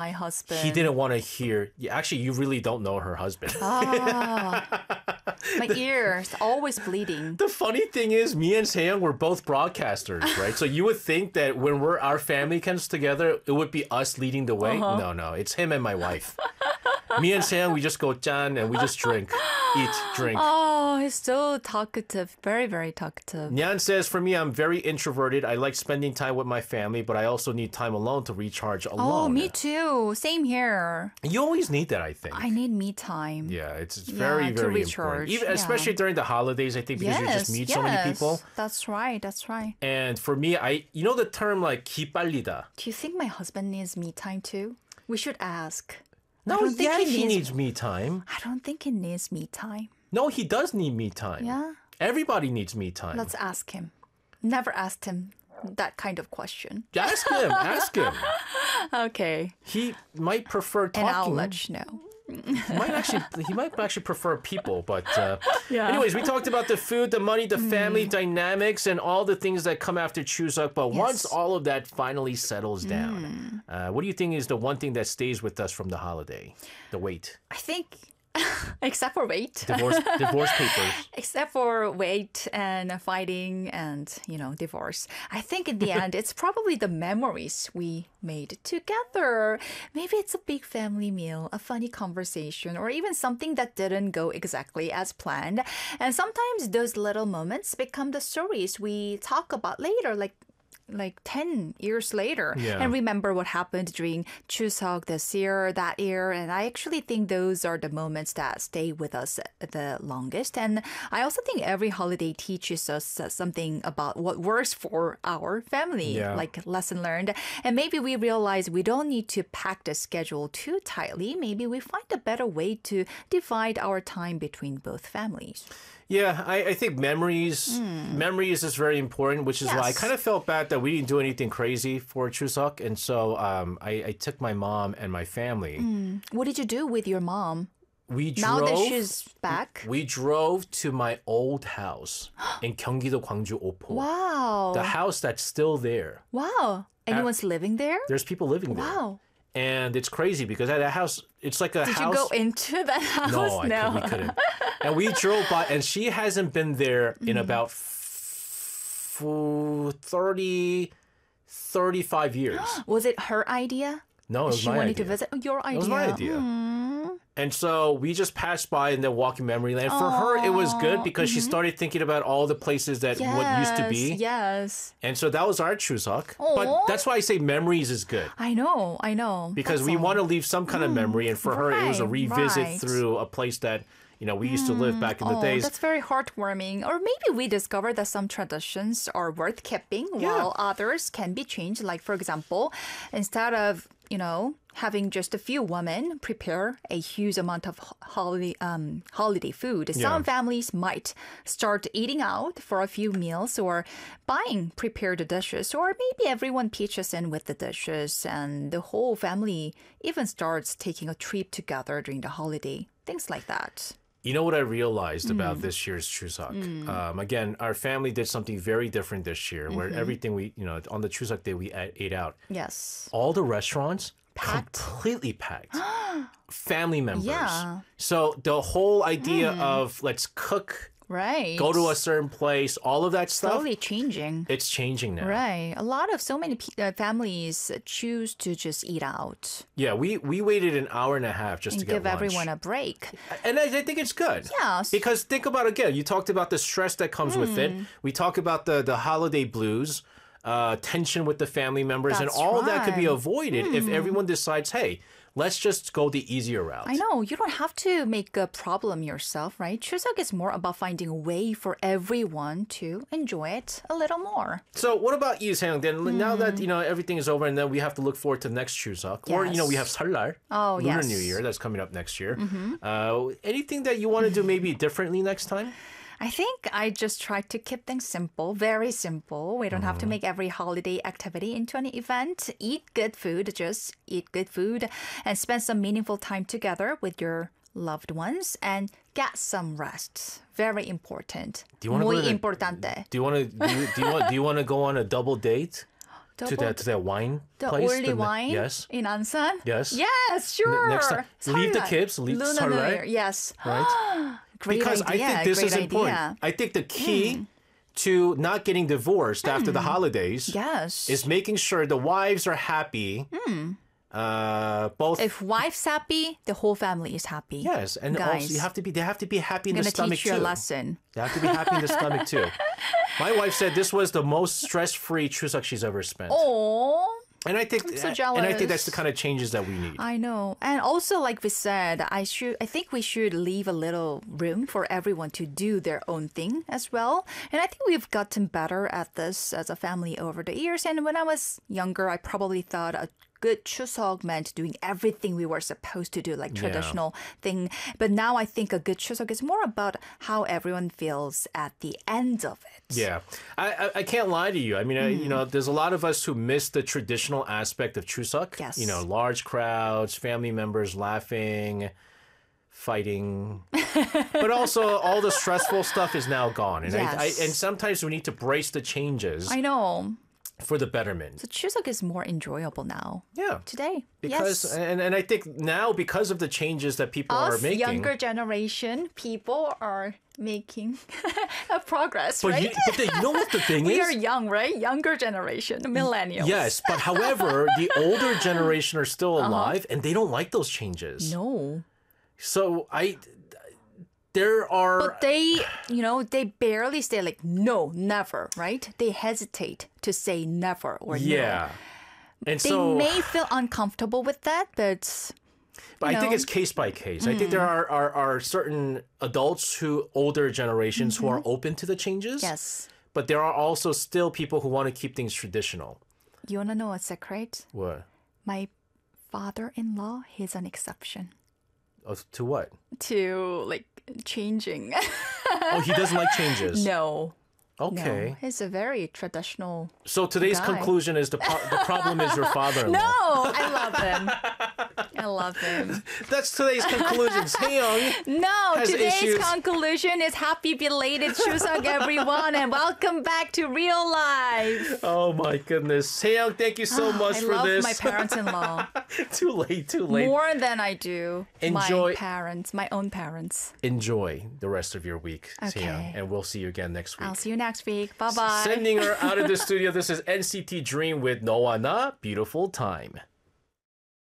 my husband. He didn't want to hear. Actually, you really don't know her husband. My ears always bleeding. The funny thing is, me and Seyoung were both broadcasters, right? So you would think that when our family comes together, it would be us leading the way. No, it's him and my wife. Me and Seyoung, we just go 짠 and we just drink, eat, drink. Oh, he's so talkative. Very, very talkative. Nyan says, for me, I'm very introverted. I like spending time with my family, but I also need time alone to recharge alone. Oh, me too. Same here. You always need that, I think. I need me time. Yeah, it's very, to very recharge. important. Even, especially during the holidays, I think, because you just meet so many people. That's right. That's right. And for me, you know the term like 기빨리다. Do you think my husband needs me time too? We should ask. No, yeah, he needs me time. I don't think he needs me time. No, he does need me time. Yeah? Everybody needs me time. Let's ask him. Never asked him that kind of question. Ask him. Ask him. Okay. He might prefer talking. And I'll let you know. He might actually prefer people, but anyways, we talked about the food, the money, the family dynamics, and all the things that come after Chuseok. But once all of that finally settles down, what do you think is the one thing that stays with us from the holiday? The weight. I think, except for weight. Divorce papers. Except for weight and fighting and, divorce. I think in the end, it's probably the memories we made together. Maybe it's a big family meal, a funny conversation, or even something that didn't go exactly as planned. And sometimes those little moments become the stories we talk about later, like 10 years later and remember what happened during Chuseok this year, that year. And I actually think those are the moments that stay with us the longest. And I also think every holiday teaches us something about what works for our family, like lesson learned. And maybe we realize we don't need to pack the schedule too tightly. Maybe we find a better way to divide our time between both families. Yeah, I think memories is very important, which is why I kind of felt bad that we didn't do anything crazy for Chuseok. And so I took my mom and my family. What did you do with your mom? Now that she's back? We drove to my old house in Gyeonggi-do, Gwangju, Opo. Wow. The house that's still there. Wow. Anyone's living there? There's people living there. Wow. And it's crazy because at that house, it's like a house. Did you go into that house? No, we couldn't. And we drove by, and she hasn't been there in about 30, 35 years. Was it her idea? No, it was my idea. She wanted to visit your idea. It was my idea. And so we just passed by in the walking memory lane. For her, it was good because she started thinking about all the places that what used to be. Yes. And so that was our Chuseok. But that's why I say memories is good. I know. Because we want to leave some kind of memory. And for her, it was a revisit through a place that we used to live back in the days. That's very heartwarming. Or maybe we discovered that some traditions are worth keeping while others can be changed. Like, for example, instead of, having just a few women prepare a huge amount of holiday food, some families might start eating out for a few meals or buying prepared dishes. Or maybe everyone pitches in with the dishes and the whole family even starts taking a trip together during the holiday. Things like that. You know what I realized about this year's Chuseok? Again, our family did something very different this year where everything on the Chuseok day we ate out. Yes. All the restaurants completely packed. Family members. Yeah. So the whole idea of let's cook, go to a certain place, all of that stuff. Slowly changing. It's changing now. Right. So many families choose to just eat out. Yeah, we waited an hour and a half just to get give lunch. everyone a break. And I think it's good. Yeah. Because think about it again. You talked about the stress that comes with it. We talk about the holiday blues. Tension with the family members, and all that could be avoided if everyone decides, hey, let's just go the easier route. I know. You don't have to make a problem yourself, right? Chuseok is more about finding a way for everyone to enjoy it a little more. So what about you, Seyoung? Then now that, everything is over and then we have to look forward to next Chuseok. Or, we have Seollal, Lunar New Year, that's coming up next year. Anything that you want to do maybe differently next time? I think I just try to keep things simple, very simple. We don't have to make every holiday activity into an event. Eat good food, just eat good food, and spend some meaningful time together with your loved ones and get some rest. Very important. Do you want Muy to importante. Do you want to go on a double date? to that wine The place. only wine Yes. in Ansan? Yes. Yes, sure. Next time, leave the 설날. kids. Leave Lunar New Year. Yes. Right? Great Because idea. I think this great is important. idea. I think the key to not getting divorced after the holidays Yes. is making sure the wives are happy. Both. If wife's happy, the whole family is happy. Yes, and Guys, also they have to be happy in I'm the gonna stomach teach you a too. lesson. They have to be happy in the stomach too. My wife said this was the most stress-free Chuseok she's ever spent. Oh. And I think I'm so and I think that's jealous. the kind of changes that we need. I know. And also like we said, I think we should leave a little room for everyone to do their own thing as well. And I think we've gotten better at this as a family over the years. And when I was younger, I probably thought a good Chuseok meant doing everything we were supposed to do, like traditional thing. But now I think a good Chuseok is more about how everyone feels at the end of it. Yeah, I can't lie to you. I mean, you know, there's a lot of us who miss the traditional aspect of Chuseok. Yes. You know, large crowds, family members laughing, fighting, but also all the stressful stuff is now gone. And Yes. and sometimes we need to brace the changes I know. for the betterment. So Chuseok is more enjoyable now. Yeah. Today. Because yes. and I think now because of the changes that people are Us making. younger generation people are making a progress, But right? you know what the thing We is? are young, right? Younger generation, millennials. Yes, but however, the older generation are still alive and they don't like those changes. No. So there are But they, they barely say like no, never, right? They hesitate to say never or no. yeah. And They so may feel uncomfortable with that, but I think know. it's case by case. I think there are certain adults who older generations who are open to the changes. yes. But there are also still people who want to keep things traditional. You want to know a secret? What? My father-in-law, he's an exception To what? to like changing. Oh, he doesn't like changes. No. Okay. No, he's a very traditional. So today's guy. conclusion is the problem is your father-in-law. No, I love him. I love him. That's today's conclusion. Seong. No, Has today's issues. conclusion is happy belated Chuseok, everyone, and welcome back to real life. Oh my goodness. Seong, thank you so much I for love this. my parents-in-law Too late. more than I do Enjoy- my parents, my own parents. Enjoy the rest of your week, Okay. Seong, and we'll see you again next week. I'll see you next week. Bye-bye. Sending her out of the studio, this is NCT Dream with Noah Na, Beautiful Time.